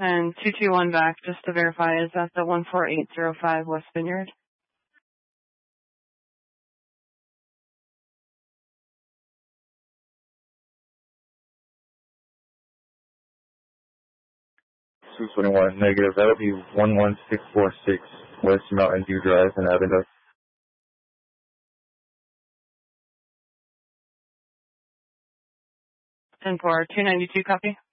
And 221 back, just to verify, is that the 14805 West Vineyard? -221, negative. That would be 11646 West Mountain View Drive in Avondale. And for 292 copy?